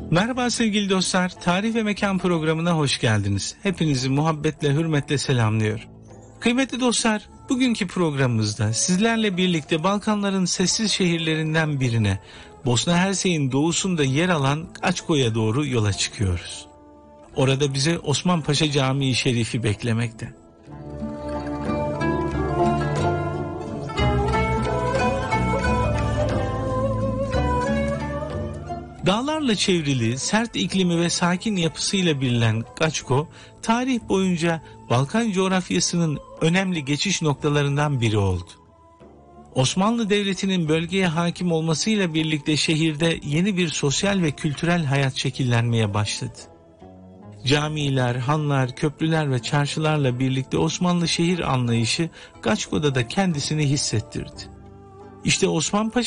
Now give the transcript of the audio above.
Merhaba sevgili dostlar, Tarih ve Mekan programına hoş geldiniz. Hepinizi muhabbetle, hürmetle selamlıyorum. Kıymetli dostlar, bugünkü programımızda sizlerle birlikte Balkanların sessiz şehirlerinden birine, Bosna Hersek'in doğusunda yer alan Gaçko'ya doğru yola çıkıyoruz. Orada bize Osman Paşa Camii Şerifi beklemekte. Dağlarla çevrili, sert iklimi ve sakin yapısıyla bilinen Gaçko, tarih boyunca Balkan coğrafyasının önemli geçiş noktalarından biri oldu. Osmanlı Devleti'nin bölgeye hakim olmasıyla birlikte şehirde yeni bir sosyal ve kültürel hayat şekillenmeye başladı. Camiler, hanlar, köprüler ve çarşılarla birlikte Osmanlı şehir anlayışı Gaçko'da da kendisini hissettirdi. İşte Osman Paşa